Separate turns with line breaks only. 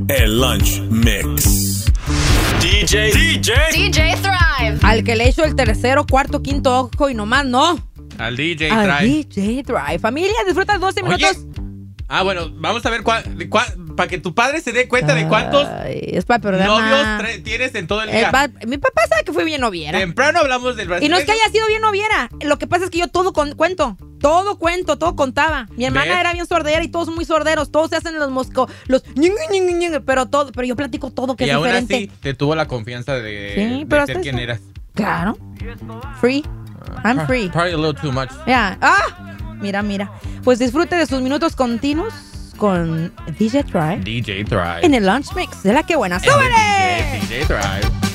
El Lunch Mix. DJ
Thrive.
Al que le hizo el tercero, cuarto, quinto ojo y nomás no.
Al DJ
Al
Thrive.
DJ Thrive. Familia, disfruta 12 minutos.
Bueno, vamos a ver para que tu padre se dé cuenta de cuántos
es para programa.
novios tienes en todo el día.
Mi papá sabe que fui bien noviera.
Temprano hablamos del brasileño.
Y no es que haya sido bien noviera. Lo que pasa es que yo todo cuento. Todo contaba. Mi hermana
¿Ves?
era bien sordera y todos muy sorderos. Todos se hacen los pero yo platico todo que
y
es
aún
diferente.
así te tuvo la confianza de ser quien eras.
Claro. Free. I'm free.
Probably a little too much.
Yeah. Mira. Pues disfrute de sus minutos continuos con DJ Thrive
DJ Thrive.
en el Lunch Mix de la que buena. ¡Súbele!
DJ Thrive.